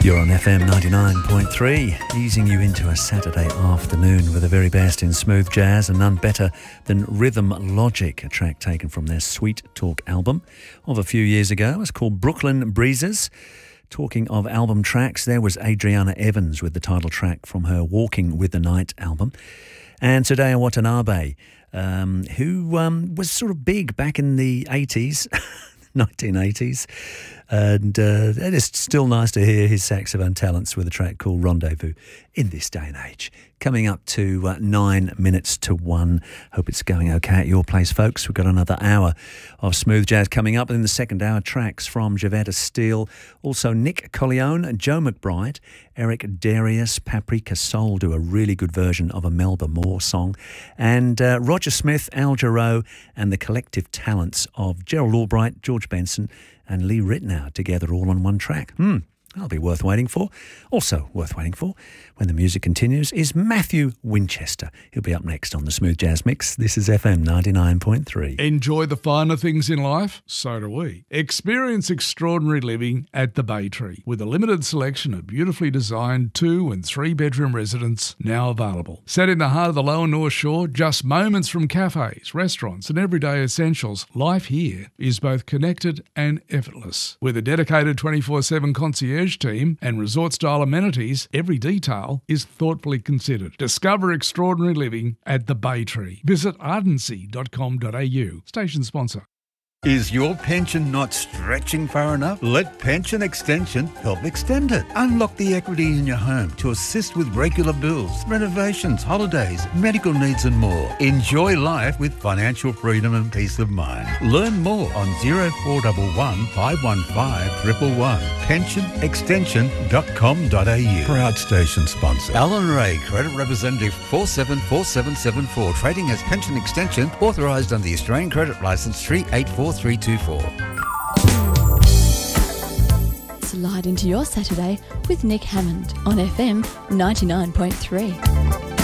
You're on FM 99.3, easing you into a Saturday afternoon with the very best in smooth jazz, and none better than Rhythm Logic, a track taken from their Sweet Talk album of a few years ago. It's called Brooklyn Breezes. Talking of album tracks, there was Adriana Evans with the title track from her Walking with the Night album. And Tadeo Watanabe, who was sort of big back in the 80s, 1980s. And it is still nice to hear his saxophone talents with a track called Rendezvous in this day and age. Coming up to 9 minutes to 1. Hope it's going okay at your place, folks. We've got another hour of smooth jazz coming up. In the second hour, tracks from Jovetta Steele, also Nick Colleone, Joe McBride, Eric Darius, Paprika Soul do a really good version of a Melba Moore song, and Roger Smith, Al Jarreau, and the collective talents of Gerald Albright, George Benson, and Lee Ritenour together all on one track. That'll be worth waiting for. Also worth waiting for, when the music continues, is Matthew Winchester. He'll be up next on the Smooth Jazz Mix. This is FM 99.3. Enjoy the finer things in life? So do we. Experience extraordinary living at the Bay Tree, with a limited selection of beautifully designed 2- and 3-bedroom residences now available. Set in the heart of the Lower North Shore, just moments from cafes, restaurants and everyday essentials, life here is both connected and effortless. With a dedicated 24/7 concierge team and resort-style amenities, every detail is thoughtfully considered. Discover extraordinary living at the Bay Tree. Visit ardency.com.au. Station sponsor. Is your pension not stretching far enough? Let Pension Extension help extend it. Unlock the equity in your home to assist with regular bills, renovations, holidays, medical needs and more. Enjoy life with financial freedom and peace of mind. Learn more on 0411 515 111. pensionextension.com.au. Proud station sponsor. Alan Ray, Credit Representative 474774. Trading as Pension Extension, authorised under the Australian Credit Licence 384324. Slide into your Saturday with Nick Hammond on FM 99.3.